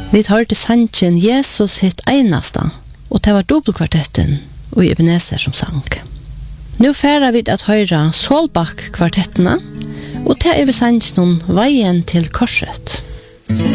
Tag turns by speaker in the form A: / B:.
A: Vi hørte sangen Jesus hitt einasta, og det var dubbelkvartetten og Ebenezer som sang. Nå færer vi at høyre Solbakk-kvartettene, og det vi sangen Veien til korset.